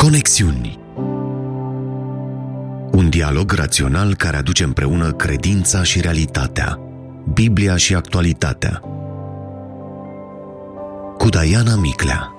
Conexiuni. Un dialog rațional care aduce împreună credința și realitatea, Biblia și actualitatea. Cu Diana Miclea.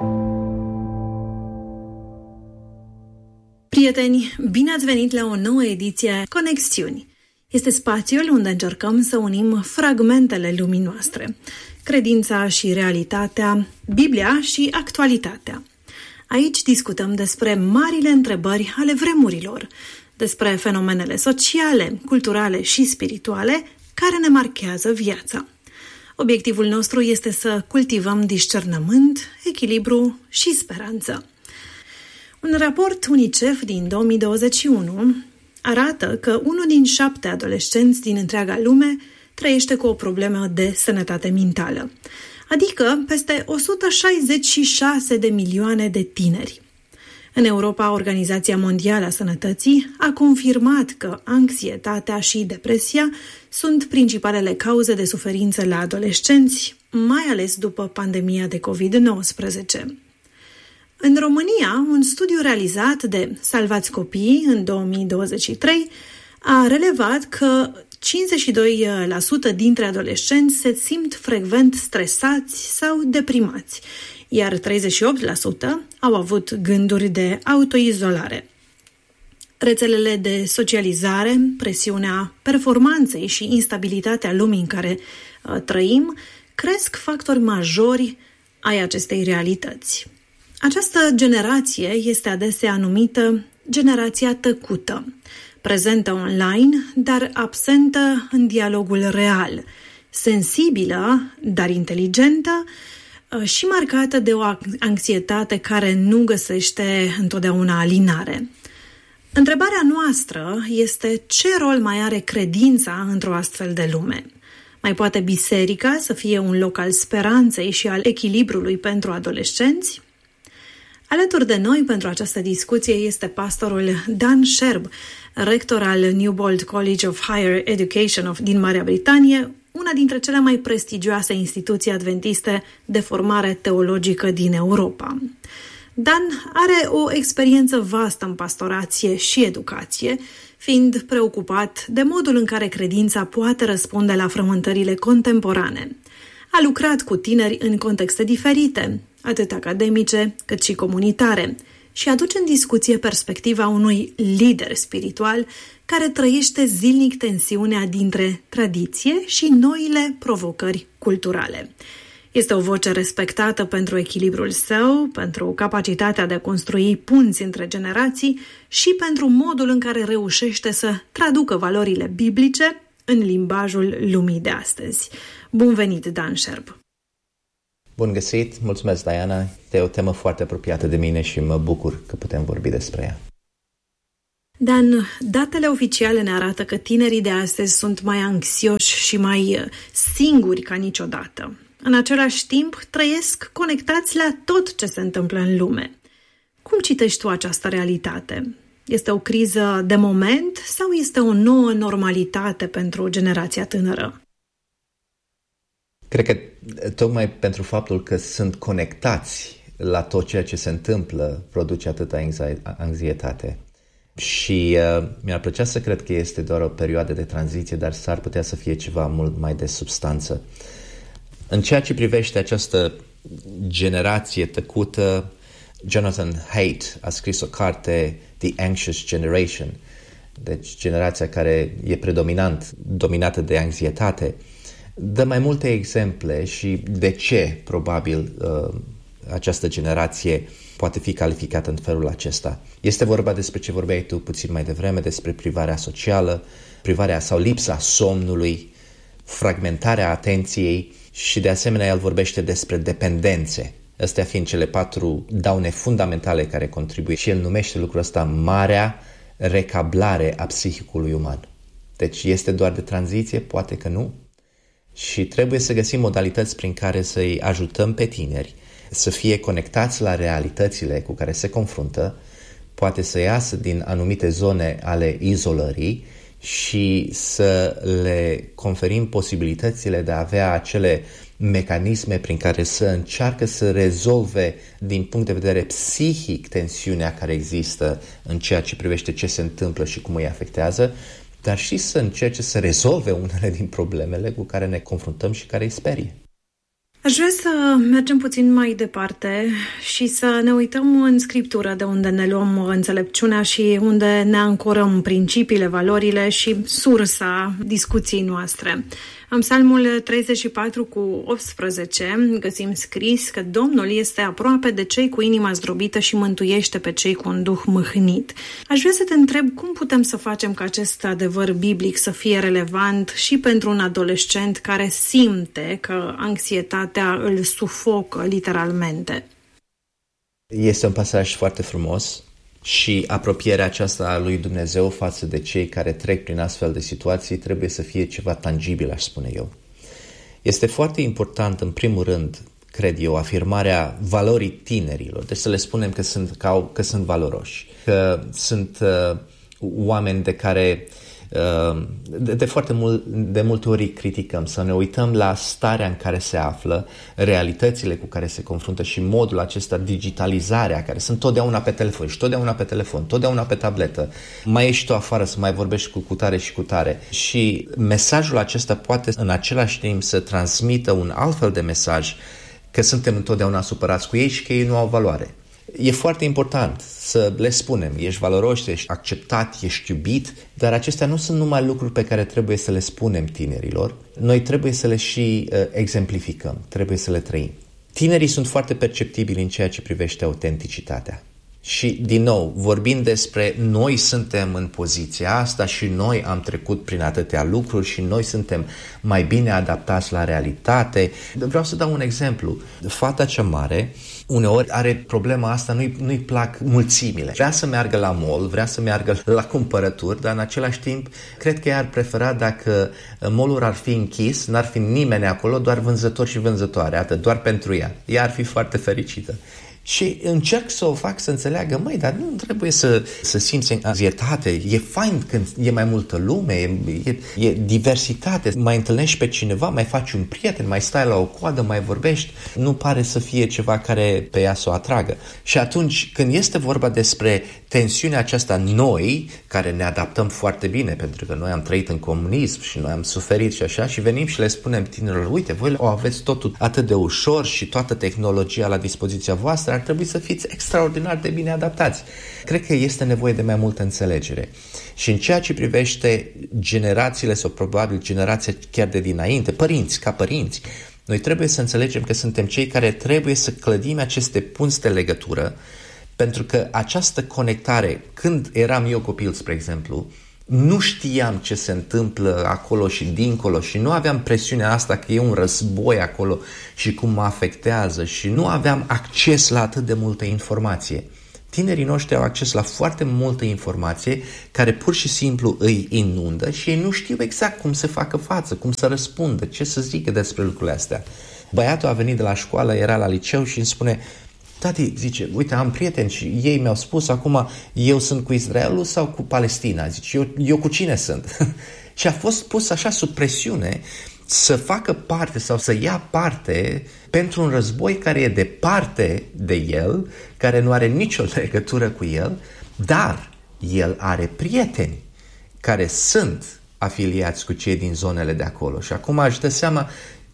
Prieteni, bine ați venit la o nouă ediție Conexiuni. Este spațiul unde încercăm să unim fragmentele lumii noastre, credința și realitatea, Biblia și actualitatea. Aici discutăm despre marile întrebări ale vremurilor, despre fenomenele sociale, culturale și spirituale care ne marchează viața. Obiectivul nostru este să cultivăm discernământ, echilibru și speranță. Un raport UNICEF din 2021 arată că 1 din 7 adolescenți din întreaga lume trăiește cu o problemă de sănătate mentală, adică peste 166 de milioane de tineri. În Europa, Organizația Mondială a Sănătății a confirmat că anxietatea și depresia sunt principalele cauze de suferință la adolescenți, mai ales după pandemia de COVID-19. În România, un studiu realizat de Salvați Copiii în 2023 a relevat că 52% dintre adolescenți se simt frecvent stresați sau deprimați, iar 38% au avut gânduri de autoizolare. Rețelele de socializare, presiunea performanței și instabilitatea lumii în care trăim cresc factori majori ai acestei realități. Această generație este adesea numită generația tăcută, prezentă online, dar absentă în dialogul real, sensibilă, dar inteligentă și marcată de o anxietate care nu găsește întotdeauna alinare. Întrebarea noastră este: ce rol mai are credința într-o astfel de lume? Mai poate biserica să fie un loc al speranței și al echilibrului pentru adolescenți? Alături de noi pentru această discuție este pastorul Dan Sherb, rector al Newbold College of Higher Education din Marea Britanie, una dintre cele mai prestigioase instituții adventiste de formare teologică din Europa. Dan are o experiență vastă în pastorație și educație, fiind preocupat de modul în care credința poate răspunde la frământările contemporane. A lucrat cu tineri în contexte diferite, atât academice cât și comunitare, și aduce în discuție perspectiva unui lider spiritual care trăiește zilnic tensiunea dintre tradiție și noile provocări culturale. Este o voce respectată pentru echilibrul său, pentru capacitatea de a construi punți între generații și pentru modul în care reușește să traducă valorile biblice în limbajul lumii de astăzi. Bun venit, Dan Sherb! Bun găsit! Mulțumesc, Diana! E o temă foarte apropiată de mine și mă bucur că putem vorbi despre ea. Dan, datele oficiale ne arată că tinerii de astăzi sunt mai anxioși și mai singuri ca niciodată. În același timp, trăiesc conectați la tot ce se întâmplă în lume. Cum citești tu această realitate? Este o criză de moment sau este o nouă normalitate pentru generația tânără? Cred că tocmai pentru faptul că sunt conectați la tot ceea ce se întâmplă produce atâta anxietate. Și mi-ar plăcea să cred că este doar o perioadă de tranziție, dar s-ar putea să fie ceva mult mai de substanță. În ceea ce privește această generație tăcută, Jonathan Haidt a scris o carte, The Anxious Generation, deci generația care e dominată de anxietate. Dă mai multe exemple și de ce, probabil, această generație poate fi calificată în felul acesta. Este vorba despre ce vorbeai tu puțin mai devreme, despre privarea socială, privarea sau lipsa somnului, fragmentarea atenției și, de asemenea, el vorbește despre dependențe. Astea fiind cele 4 daune fundamentale care contribuie și el numește lucrul ăsta marea recablare a psihicului uman. Deci este doar de tranziție? Poate că nu. Și trebuie să găsim modalități prin care să-i ajutăm pe tineri să fie conectați la realitățile cu care se confruntă, poate să iasă din anumite zone ale izolării și să le conferim posibilitățile de a avea acele mecanisme prin care să încearcă să rezolve din punct de vedere psihic tensiunea care există în ceea ce privește ce se întâmplă și cum îi afectează, dar și să încerce să rezolve unele din problemele cu care ne confruntăm și care îi sperie. Aș vrea să mergem puțin mai departe și să ne uităm în Scriptură, de unde ne luăm înțelepciunea și unde ne ancorăm principiile, valorile și sursa discuției noastre. În Psalmul 34:18 găsim scris că Domnul este aproape de cei cu inima zdrobită și mântuiește pe cei cu un duh mâhnit. Aș vrea să te întreb cum putem să facem ca acest adevăr biblic să fie relevant și pentru un adolescent care simte că anxietatea îl sufocă literalmente. Este un pasaj foarte frumos și apropierea aceasta a lui Dumnezeu față de cei care trec prin astfel de situații trebuie să fie ceva tangibil, aș spune eu. Este foarte important, în primul rând, cred eu, afirmarea valorii tinerilor. Deci să le spunem că sunt valoroși, că sunt oameni de care de multe ori criticăm, să ne uităm la starea în care se află, realitățile cu care se confruntă și modul acesta, digitalizarea, care sunt totdeauna pe telefon și totdeauna pe telefon, totdeauna pe tabletă. Mai ieși tu afară să mai vorbești cu cutare și cutare. Și mesajul acesta poate în același timp să transmită un altfel de mesaj, că suntem întotdeauna supărați cu ei și că ei nu au valoare. E foarte important să le spunem, ești valoros, ești acceptat, ești iubit, dar acestea nu sunt numai lucruri pe care trebuie să le spunem tinerilor, noi trebuie să le și exemplificăm, trebuie să le trăim. Tinerii sunt foarte perceptibili în ceea ce privește autenticitatea. Și, din nou, vorbind despre noi suntem în poziția asta și noi am trecut prin atâtea lucruri și noi suntem mai bine adaptați la realitate. Vreau să dau un exemplu. Fata cea mare uneori are problema asta, nu-i plac mulțimile. Vrea să meargă la mall, vrea să meargă la cumpărături, dar în același timp cred că ea ar prefera dacă mall-ul ar fi închis, n-ar fi nimeni acolo, doar vânzători și vânzătoare, atât, doar pentru ea. Ea ar fi foarte fericită. Și încerc să o fac să înțeleagă, dar nu trebuie să simți anxietate, e fain când e mai multă lume, e diversitate, mai întâlnești pe cineva, mai faci un prieten, mai stai la o coadă, mai vorbești, nu pare să fie ceva care pe ea să o atragă. Și atunci când este vorba despre tensiunea aceasta noi, care ne adaptăm foarte bine, pentru că noi am trăit în comunism și noi am suferit și așa, și venim și le spunem tinerilor, uite, voi o aveți totul atât de ușor și toată tehnologia la dispoziția voastră, ar trebui să fiți extraordinar de bine adaptați. Cred că este nevoie de mai multă înțelegere. Și în ceea ce privește generațiile sau probabil generația chiar de dinainte, ca părinți, noi trebuie să înțelegem că suntem cei care trebuie să clădim aceste punți de legătură, pentru că această conectare, când eram eu copil, spre exemplu, nu știam ce se întâmplă acolo și dincolo și nu aveam presiunea asta că e un război acolo și cum mă afectează și nu aveam acces la atât de multă informație. Tinerii noștri au acces la foarte multă informație care pur și simplu îi inundă și ei nu știu exact cum să facă față, cum să răspundă, ce să zică despre lucrurile astea. Băiatul a venit de la școală, era la liceu și îmi spune: tati, zice, uite, am prieteni și ei mi-au spus acum, eu sunt cu Israelul sau cu Palestina? Zice, eu cu cine sunt? Și a fost pus așa sub presiune să facă parte sau să ia parte pentru un război care e departe de el, care nu are nicio legătură cu el, dar el are prieteni care sunt afiliați cu cei din zonele de acolo. Și acum își dă seama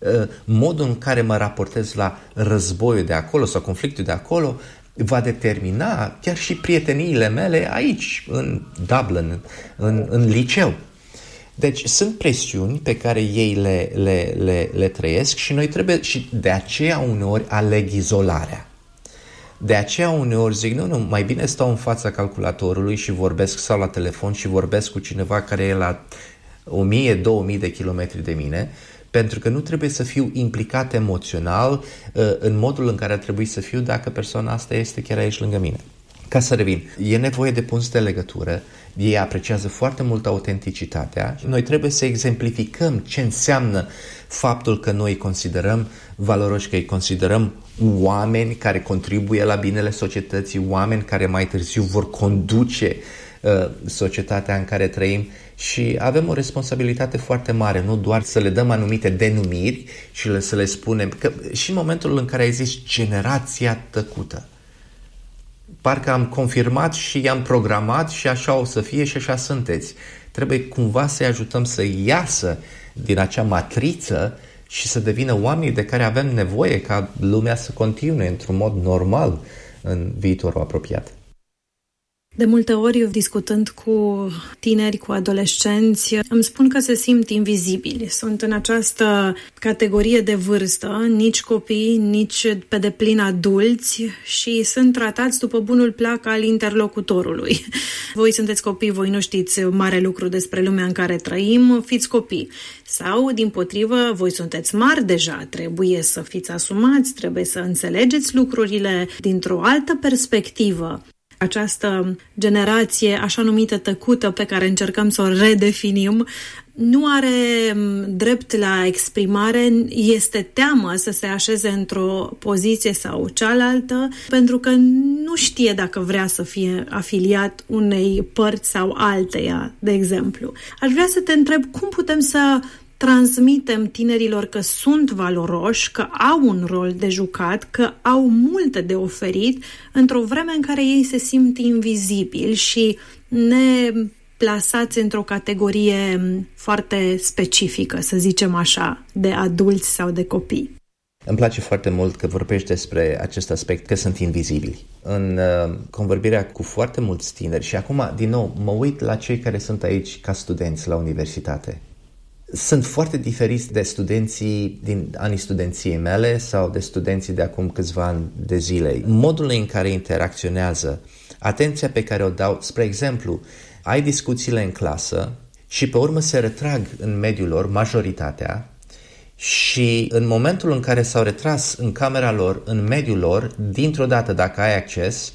modul în care mă raportez la războiul de acolo sau conflictul de acolo va determina chiar și prieteniile mele aici, în Dublin, în liceu. Deci sunt presiuni pe care ei le trăiesc și noi trebuie, și de aceea uneori aleg izolarea. De aceea uneori zic, nu, mai bine stau în fața calculatorului și vorbesc, sau la telefon și vorbesc cu cineva care e la 1000-2000 de kilometri de mine, pentru că nu trebuie să fiu implicat emoțional în modul în care ar trebui să fiu dacă persoana asta este chiar aici lângă mine. Ca să revin, e nevoie de punți de legătură, ei apreciază foarte mult autenticitatea. Noi trebuie să exemplificăm ce înseamnă faptul că noi îi considerăm valoroși, că îi considerăm oameni care contribuie la binele societății, oameni care mai târziu vor conduce societatea în care trăim și avem o responsabilitate foarte mare, nu doar să le dăm anumite denumiri și să le spunem, că și în momentul în care ai zis generația tăcută, parcă am confirmat și i-am programat și așa o să fie și așa sunteți. Trebuie cumva să-i ajutăm să iasă din acea matriță și să devină oamenii de care avem nevoie ca lumea să continue într-un mod normal în viitorul apropiat. De multe ori, discutând cu tineri, cu adolescenți, îmi spun că se simt invizibili. Sunt în această categorie de vârstă, nici copii, nici pe deplin adulți și sunt tratați după bunul plac al interlocutorului. Voi sunteți copii, voi nu știți mare lucru despre lumea în care trăim, fiți copii. Sau, dimpotrivă, voi sunteți mari deja, trebuie să fiți asumați, trebuie să înțelegeți lucrurile dintr-o altă perspectivă. Această generație așa numită tăcută pe care încercăm să o redefinim nu are drept la exprimare, este teamă să se așeze într-o poziție sau cealaltă pentru că nu știe dacă vrea să fie afiliat unei părți sau alteia, de exemplu. Aș vrea să te întreb cum putem să transmitem tinerilor că sunt valoroși, că au un rol de jucat, că au multe de oferit într-o vreme în care ei se simt invizibili și neplasați într-o categorie foarte specifică, să zicem așa, de adulți sau de copii. Îmi place foarte mult că vorbești despre acest aspect, că sunt invizibili. În convorbirea cu foarte mulți tineri și acum, din nou, mă uit la cei care sunt aici ca studenți la universitate. Sunt foarte diferiți de studenții din anii studenției mele sau de studenții de acum câțiva ani de zile. Modul în care interacționează, atenția pe care o dau, spre exemplu, ai discuțiile în clasă și pe urmă se retrag în mediul lor, majoritatea, și în momentul în care s-au retras în camera lor, în mediul lor, dintr-o dată, dacă ai acces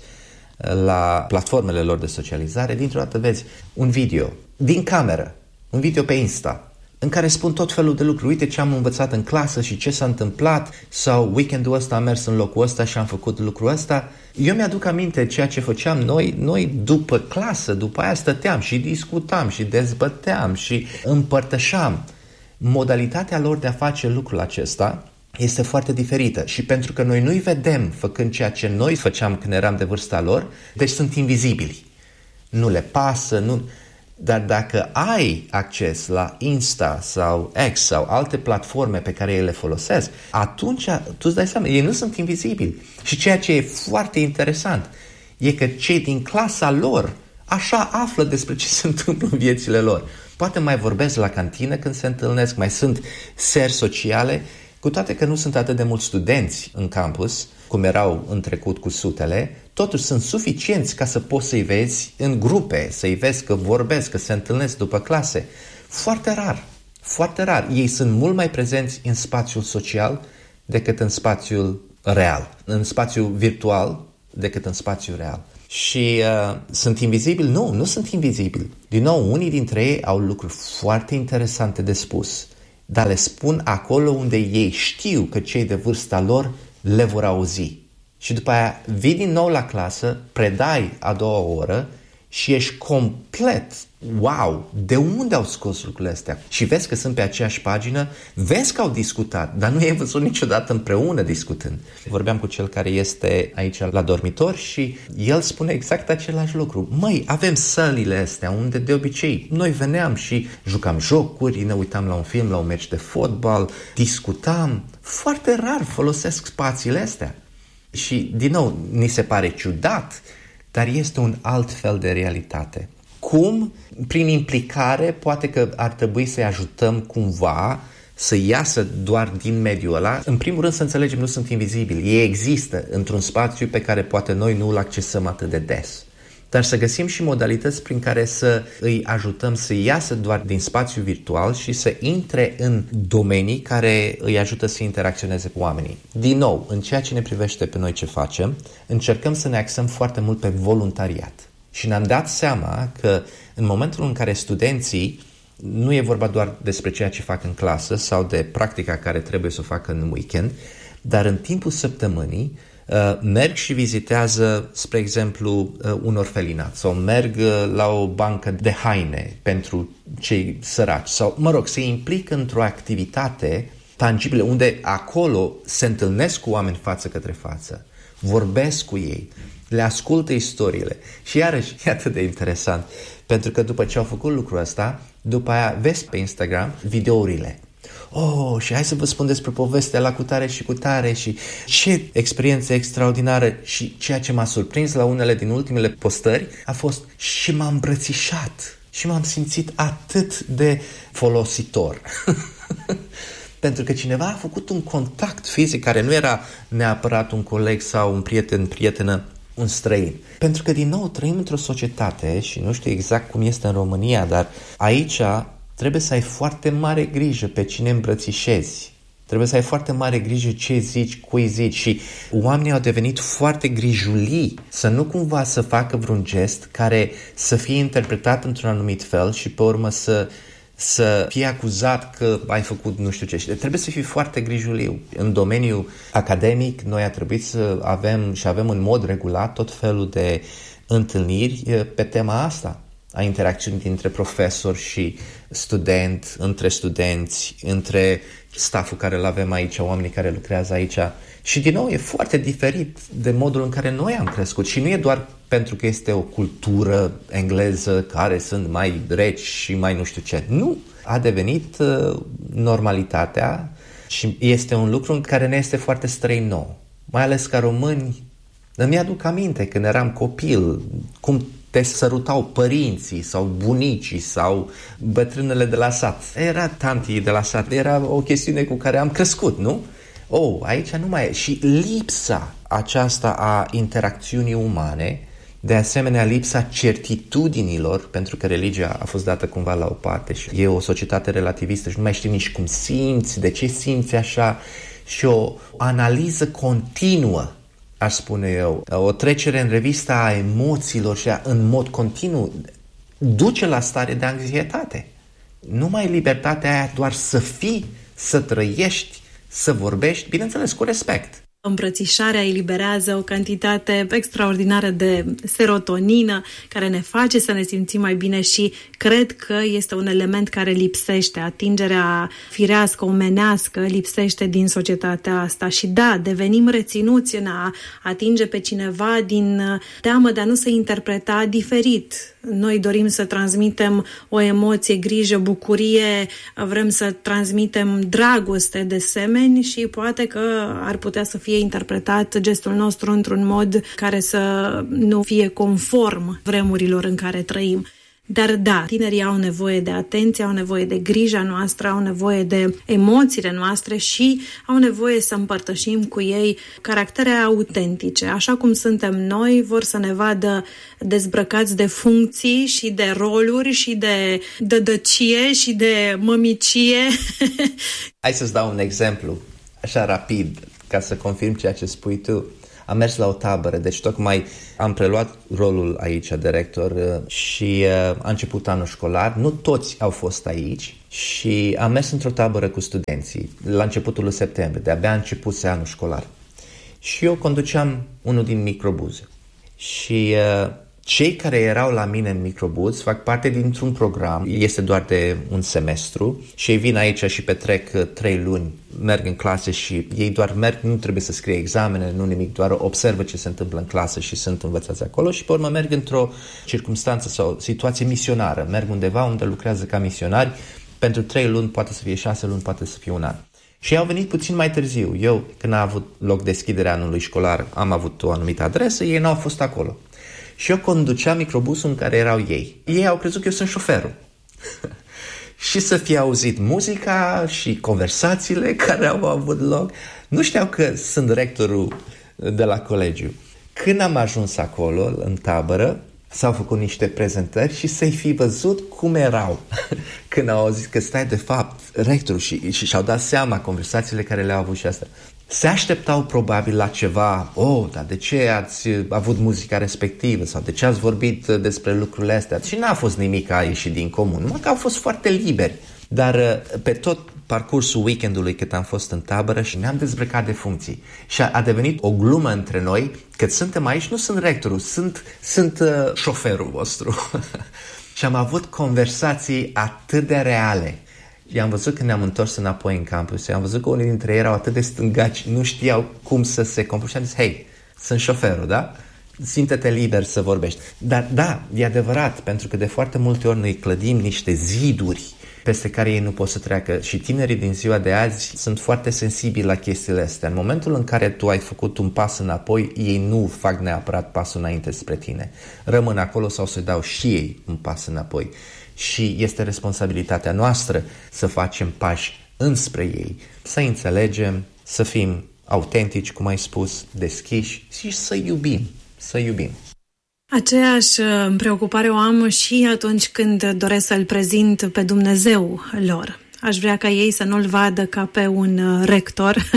la platformele lor de socializare, dintr-o dată vezi un video din cameră, un video pe Insta, în care spun tot felul de lucruri. Uite ce am învățat în clasă și ce s-a întâmplat, sau weekendul ăsta am mers în locul ăsta și am făcut lucrul ăsta. Eu mi-aduc aminte ceea ce făceam noi după clasă, după aia stăteam și discutam și dezbăteam și împărtășam. Modalitatea lor de a face lucrul acesta este foarte diferită și pentru că noi nu-i vedem făcând ceea ce noi făceam când eram de vârsta lor, deci sunt invizibili. Nu le pasă, nu... Dar dacă ai acces la Insta sau X sau alte platforme pe care ei le folosesc, atunci tu îți dai seama, ei nu sunt invizibili. Și ceea ce e foarte interesant e că cei din clasa lor așa află despre ce se întâmplă în viețile lor. Poate mai vorbesc la cantină când se întâlnesc, mai sunt seri sociale, cu toate că nu sunt atât de mulți studenți în campus, cum erau în trecut cu sutele, totuși sunt suficienți ca să poți să-i vezi în grupe, să-i vezi că vorbesc, că se întâlnesc după clase. Foarte rar, foarte rar. Ei sunt mult mai prezenți în spațiul social decât în spațiul real, în spațiul virtual decât în spațiul real. Și sunt invizibili? Nu sunt invizibili. Din nou, unii dintre ei au lucruri foarte interesante de spus, dar le spun acolo unde ei știu că cei de vârsta lor le vor auzi. Și după aia vii din nou la clasă, predai a doua oră și ești complet, wow, de unde au scos lucrurile astea? Și vezi că sunt pe aceeași pagină, vezi că au discutat, dar nu i-ai văzut niciodată împreună discutând. Vorbeam cu cel care este aici la dormitor și el spune exact același lucru. Măi, avem sălile astea unde de obicei noi veneam și jucam jocuri, ne uitam la un film, la un meci de fotbal, discutam. Foarte rar folosesc spațiile astea. Și, din nou, ni se pare ciudat, dar este un alt fel de realitate. Cum, prin implicare, poate că ar trebui să-i ajutăm cumva să iasă doar din mediul ăla. În primul rând să înțelegem, nu sunt invizibili. Ei există într-un spațiu pe care poate noi nu îl accesăm atât de des. Dar să găsim și modalități prin care să îi ajutăm să iasă doar din spațiul virtual și să intre în domenii care îi ajută să interacționeze cu oamenii. Din nou, în ceea ce ne privește pe noi ce facem, încercăm să ne axăm foarte mult pe voluntariat. Și ne-am dat seama că în momentul în care studenții, nu e vorba doar despre ceea ce fac în clasă sau de practica care trebuie să o facă în weekend, dar în timpul săptămânii merg și vizitează, spre exemplu, un orfelinat sau merg la o bancă de haine pentru cei săraci sau, se implică într-o activitate tangibilă unde acolo se întâlnesc cu oameni față către față, vorbesc cu ei, le ascultă istoriile și iarăși e atât de interesant pentru că după ce au făcut lucrul ăsta, după aia vezi pe Instagram videourile. Și hai să vă spun despre povestea la cutare și cutare și ce experiență extraordinară și ceea ce m-a surprins la unele din ultimele postări a fost și m-am îmbrățișat și m-am simțit atât de folositor. Pentru că cineva a făcut un contact fizic care nu era neapărat un coleg sau un prieten, prietenă, un străin. Pentru că, din nou, trăim într-o societate și nu știu exact cum este în România, dar aici trebuie să ai foarte mare grijă pe cine îmbrățișezi. Trebuie să ai foarte mare grijă ce zici, cui zici și oamenii au devenit foarte grijulii să nu cumva să facă vreun gest care să fie interpretat într-un anumit fel și pe urmă să fie acuzat că ai făcut nu știu ce. Și trebuie să fii foarte grijuliu. În domeniul academic, noi a trebuit să avem în mod regulat tot felul de întâlniri pe tema asta, a interacțiunii dintre profesori și student, între studenți, între stafful care îl avem aici, oamenii care lucrează aici. Și din nou e foarte diferit de modul în care noi am crescut și nu e doar pentru că este o cultură engleză care sunt mai reci și mai nu știu ce. Nu, a devenit normalitatea și este un lucru în care ne este foarte străin nou. Mai ales ca români, îmi aduc aminte când eram copil, cum te sărutau părinții sau bunicii sau bătrânele de la sat. Era tantii de la sat, era o chestiune cu care am crescut, nu? Aici nu mai e. Și lipsa aceasta a interacțiunii umane, de asemenea lipsa certitudinilor, pentru că religia a fost dată cumva la o parte și e o societate relativistă și nu mai știi nici cum simți, de ce simți așa, și o analiză continuă, aș spune eu, o trecere în revista a emoțiilor și în mod continuu duce la stare de anxietate. Nu mai libertatea aia doar să fii, să trăiești, să vorbești, bineînțeles, cu respect. Îmbrățișarea eliberează o cantitate extraordinară de serotonină care ne face să ne simțim mai bine și cred că este un element care lipsește. Atingerea firească, omenească, lipsește din societatea asta și da, devenim reținuți în a atinge pe cineva din teamă de a nu se interpreta diferit. Noi dorim să transmitem o emoție, grijă, bucurie, vrem să transmitem dragoste de semeni și poate că ar putea să fie interpretat gestul nostru într-un mod care să nu fie conform vremurilor în care trăim. Dar da, tinerii au nevoie de atenție, au nevoie de grija noastră, au nevoie de emoțiile noastre și au nevoie să împărtășim cu ei caractere autentice. Așa cum suntem noi, vor să ne vadă dezbrăcați de funcții și de roluri și de dădăcie și de mămicie. Hai să-ți dau un exemplu, așa rapid, ca să confirm ceea ce spui tu. Am mers la o tabără, deci tocmai am preluat rolul aici de rector și a început anul școlar. Nu toți au fost aici și am mers într-o tabără cu studenții la începutul lui septembrie, de-abia a început anul școlar. Și eu conduceam unul din microbuze și cei care erau la mine în microbuz fac parte dintr-un program, este doar de un semestru și ei vin aici și petrec 3 luni, merg în clase și ei doar merg, nu trebuie să scrie examene, nu nimic, doar observă ce se întâmplă în clasă și sunt învățați acolo și pe urmă merg într-o circumstanță sau situație misionară, merg undeva unde lucrează ca misionari, pentru 3 luni, poate să fie 6 luni, poate să fie un an. Și ei au venit puțin mai târziu. Eu, când a avut loc deschiderea anului școlar, am avut o anumită adresă, ei n-au fost acolo. Și eu conduceam microbusul în care erau ei. Ei au crezut că eu sunt șoferul. Și să fie auzit muzica și conversațiile care au avut loc. Nu știau că sunt rectorul de la colegiu. Când am ajuns acolo, în tabără, s-au făcut niște prezentări și să-i fi văzut cum erau. Când au auzit că stai de fapt rectorul și și-au dat seama conversațiile care le-au avut și astea. Se așteptau probabil la ceva, dar de ce ați avut muzica respectivă sau de ce ați vorbit despre lucrurile astea? Și n-a fost nimic a ieșit din comun, numai că au fost foarte liberi. Dar pe tot parcursul weekendului cât am fost în tabără și ne-am dezbrăcat de funcții. Și a devenit o glumă între noi că suntem aici, nu sunt rectorul, sunt șoferul vostru. Și am avut conversații atât de reale. Și am văzut când ne-am întors înapoi în campus și am văzut că unii dintre ei erau atât de stângaci, nu știau cum să se comporte. Și am zis, hei, sunt șoferul, da? Simte-te liber să vorbești. Dar da, e adevărat, pentru că de foarte multe ori noi clădim niște ziduri peste care ei nu pot să treacă și tinerii din ziua de azi sunt foarte sensibili la chestiile astea. În momentul în care tu ai făcut un pas înapoi, ei nu fac neapărat pasul înainte spre tine. Rămân acolo sau să dau și ei un pas înapoi. Și este responsabilitatea noastră să facem pași înspre ei, să înțelegem, să fim autentici, cum ai spus, deschiși și să iubim. Aceeași preocupare o am și atunci când doresc să-L prezint pe Dumnezeu lor. Aș vrea ca ei să nu-L vadă ca pe un rector,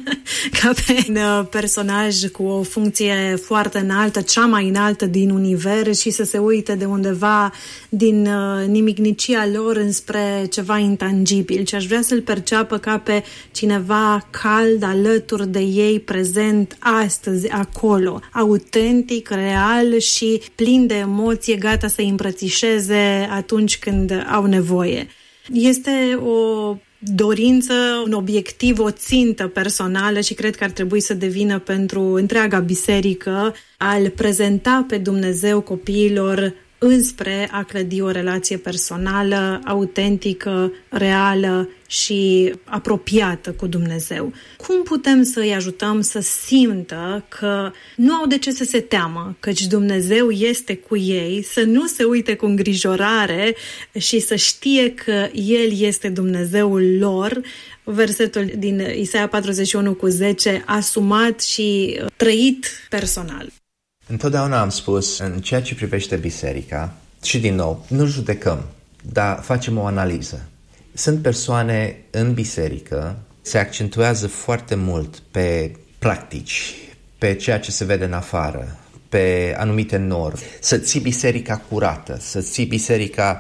ca pe un personaj cu o funcție foarte înaltă, cea mai înaltă din univers și să se uite de undeva din nimicnicia lor înspre ceva intangibil. Și aș vrea să-L perceapă ca pe cineva cald alături de ei, prezent astăzi, acolo, autentic, real și plin de emoție, gata să-i îmbrățișeze atunci când au nevoie. Este o dorință, un obiectiv, o țintă personală și cred că ar trebui să devină pentru întreaga biserică a-L prezenta pe Dumnezeu copiilor înspre a clădi o relație personală, autentică, reală și apropiată cu Dumnezeu. Cum putem să îi ajutăm să simtă că nu au de ce să se teamă, căci Dumnezeu este cu ei, să nu se uite cu îngrijorare și să știe că El este Dumnezeul lor? Versetul din Isaia 41:10, asumat și trăit personal. Întotdeauna am spus, în ceea ce privește biserica, și din nou, nu judecăm, dar facem o analiză. Sunt persoane în biserică, se accentuează foarte mult pe practici, pe ceea ce se vede în afară, pe anumite norme, să ții biserica curată, să ții biserica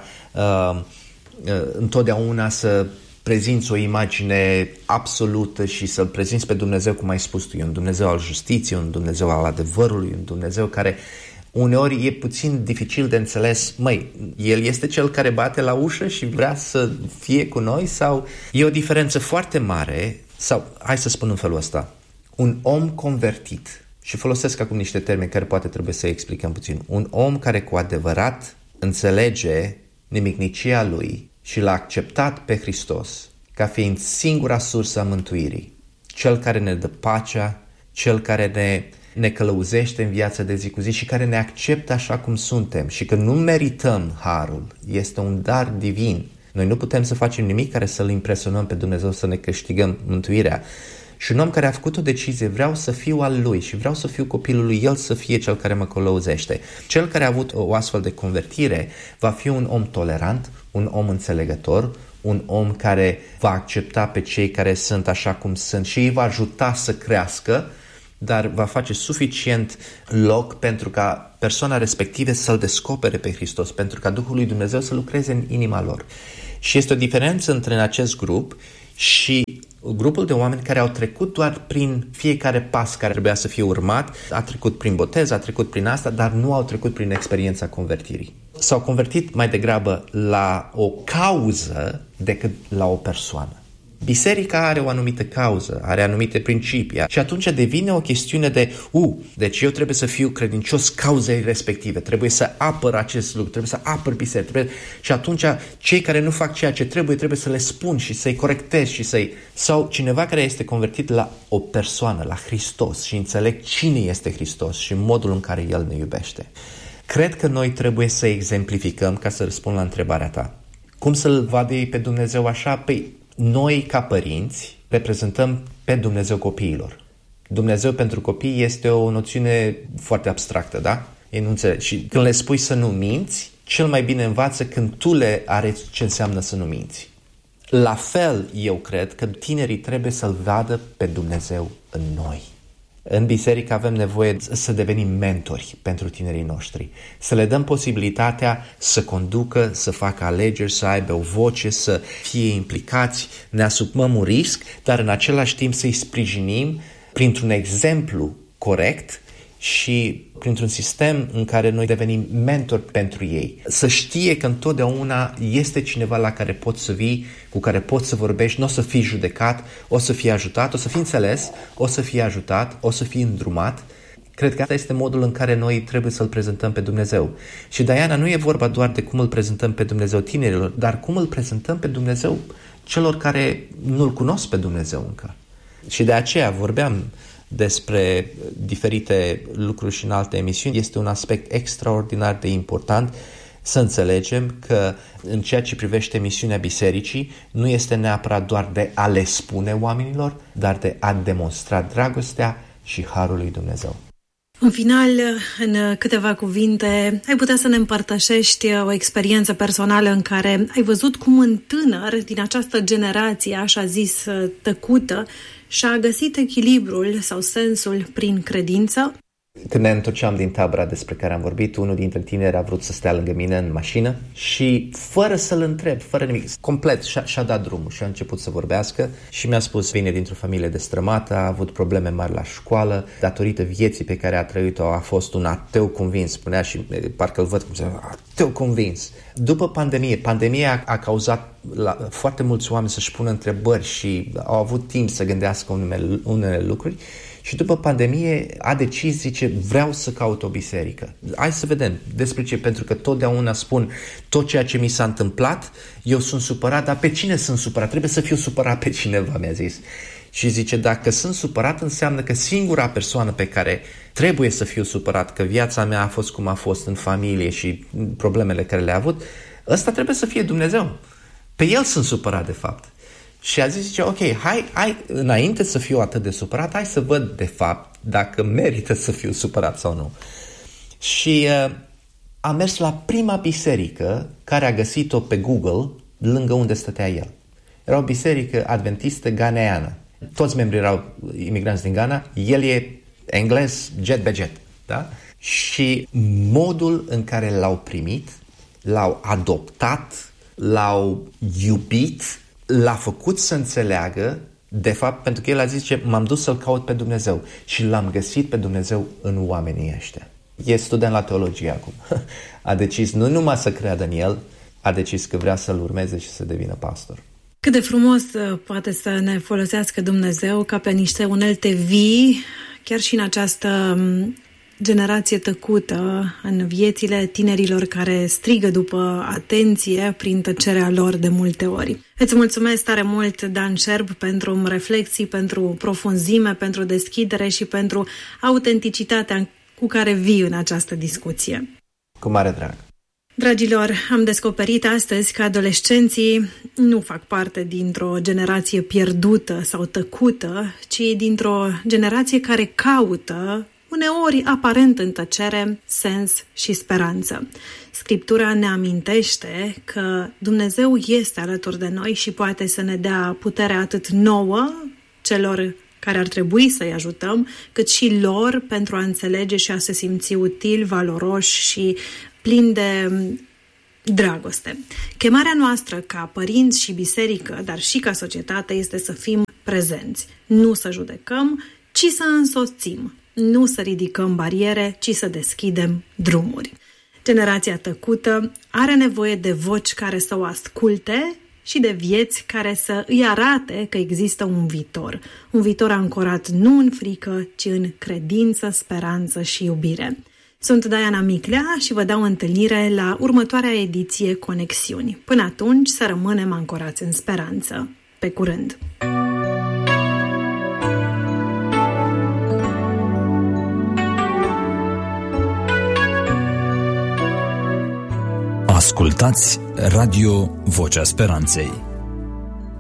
întotdeauna să prezinți o imagine absolută și să-L prezinți pe Dumnezeu, cum ai spus tu, e un Dumnezeu al justiției, un Dumnezeu al adevărului, un Dumnezeu care uneori e puțin dificil de înțeles. El este cel care bate la ușă și vrea să fie cu noi sau e o diferență foarte mare sau, hai să spun în felul ăsta, un om convertit, și folosesc acum niște termeni care poate trebuie să explicăm puțin, un om care cu adevărat înțelege nimicnicia lui și l-a acceptat pe Hristos ca fiind singura sursă a mântuirii, cel care ne dă pacea, cel care ne călăuzește în viața de zi cu zi și care ne acceptă așa cum suntem și că nu merităm harul, este un dar divin. Noi nu putem să facem nimic care să-L impresionăm pe Dumnezeu să ne câștigăm mântuirea. Și un om care a făcut o decizie, vreau să fiu al Lui și vreau să fiu copilul Lui, El să fie cel care mă călăuzește. Cel care a avut o astfel de convertire va fi un om tolerant, un om înțelegător, un om care va accepta pe cei care sunt așa cum sunt și îi va ajuta să crească, dar va face suficient loc pentru ca persoana respectivă să-L descopere pe Hristos, pentru ca Duhul lui Dumnezeu să lucreze în inima lor. Și este o diferență între acest grup și grupul de oameni care au trecut doar prin fiecare pas care trebuia să fie urmat, a trecut prin botez, a trecut prin asta, dar nu au trecut prin experiența convertirii. S-au convertit mai degrabă la o cauză decât la o persoană. Biserica are o anumită cauză, are anumite principii și atunci devine o chestiune de deci eu trebuie să fiu credincios cauzei respective, trebuie să apăr acest lucru, trebuie să apăr biserica. Și atunci cei care nu fac ceea ce trebuie să le spun și să-i corectez și sau cineva care este convertit la o persoană, la Hristos și înțeleg cine este Hristos și modul în care El ne iubește. Cred că noi trebuie să exemplificăm, ca să răspund la întrebarea ta. Cum să-L vadă ei pe Dumnezeu așa? Noi, ca părinți, reprezentăm pe Dumnezeu copiilor. Dumnezeu pentru copii este o noțiune foarte abstractă, da? Ei nu înțeleg. Și când le spui să nu minți, cel mai bine învață când tu le arăți ce înseamnă să nu minți. La fel, eu cred că tinerii trebuie să-L vadă pe Dumnezeu în noi. În biserică avem nevoie să devenim mentori pentru tinerii noștri, să le dăm posibilitatea să conducă, să facă alegeri, să aibă o voce, să fie implicați, ne asumăm un risc, dar în același timp să-i sprijinim printr-un exemplu corect și printr-un sistem în care noi devenim mentori pentru ei. Să știe că întotdeauna este cineva la care poți să vii, cu care poți să vorbești, nu o să fii judecat, o să fii ajutat, o să fii înțeles, o să fii ajutat, o să fii îndrumat. Cred că asta este modul în care noi trebuie să-L prezentăm pe Dumnezeu. Și, Diana, nu e vorba doar de cum îl prezentăm pe Dumnezeu tinerilor, dar cum îl prezentăm pe Dumnezeu celor care nu-L cunosc pe Dumnezeu încă. Și de aceea vorbeam despre diferite lucruri și în alte emisiuni. Este un aspect extraordinar de important să înțelegem că în ceea ce privește misiunea bisericii nu este neapărat doar de a le spune oamenilor, dar de a demonstra dragostea și harul lui Dumnezeu. În final, în câteva cuvinte, ai putea să ne împărtășești o experiență personală în care ai văzut cum un tânăr din această generație, așa zis, tăcută, și-a găsit echilibrul sau sensul prin credință? Când ne întorceam din tabăra despre care am vorbit, unul dintre tineri a vrut să stea lângă mine în mașină și fără să-l întreb, fără nimic, complet și-a dat drumul și a început să vorbească și mi-a spus, vine dintr-o familie destrămată, a avut probleme mari la școală, datorită vieții pe care a trăit-o a fost un ateu convins, spunea și parcă îl văd cum se ateu convins. După pandemia a cauzat la foarte mulți oameni să-și pună întrebări și au avut timp să gândească unele lucruri. Și după pandemie a decis, zice, vreau să caut o biserică. Hai să vedem despre ce, pentru că totdeauna spun tot ceea ce mi s-a întâmplat, eu sunt supărat, dar pe cine sunt supărat? Trebuie să fiu supărat pe cineva, mi-a zis. Și zice, dacă sunt supărat, înseamnă că singura persoană pe care trebuie să fiu supărat, că viața mea a fost cum a fost în familie și problemele care le-a avut, ăsta trebuie să fie Dumnezeu. Pe el sunt supărat, de fapt. Și a zis, zice, ok, hai, înainte să fiu atât de supărat, hai să văd, de fapt, dacă merită să fiu supărat sau nu. Și a mers la prima biserică care a găsit-o pe Google, lângă unde stătea el. Era o biserică adventistă ghaneană. Toți membrii erau imigranți din Ghana, el e englez, jet be jet. Da? Și modul în care l-au primit, l-au adoptat, l-au iubit, l-a făcut să înțeleagă, de fapt, pentru că el a zis că m-am dus să-L caut pe Dumnezeu și l-am găsit pe Dumnezeu în oamenii ăștia. E student la teologie acum. A decis nu numai să creadă în El, a decis că vrea să-L urmeze și să devină pastor. Cât de frumos poate să ne folosească Dumnezeu ca pe niște unelte vii, chiar și în această generație tăcută, în viețile tinerilor care strigă după atenție prin tăcerea lor de multe ori. Îți mulțumesc tare mult, Dan Șerb, pentru reflexii, pentru profunzime, pentru deschidere și pentru autenticitatea cu care vii în această discuție. Cu mare drag. Dragilor, am descoperit astăzi că adolescenții nu fac parte dintr-o generație pierdută sau tăcută, ci dintr-o generație care caută, uneori aparent în tăcere, sens și speranță. Scriptura ne amintește că Dumnezeu este alături de noi și poate să ne dea putere atât nouă, celor care ar trebui să-i ajutăm, cât și lor pentru a înțelege și a se simți util, valoroși și plini de dragoste. Chemarea noastră ca părinți și biserică, dar și ca societate, este să fim prezenți. Nu să judecăm, ci să însoțim. Nu să ridicăm bariere, ci să deschidem drumuri. Generația tăcută are nevoie de voci care să o asculte și de vieți care să îi arate că există un viitor ancorat nu în frică, ci în credință, speranță și iubire. Sunt Diana Miclea și vă dau întâlnire la următoarea ediție Conexiuni. Până atunci, să rămânem ancorați în speranță. Pe curând! Ascultați Radio Vocea Speranței.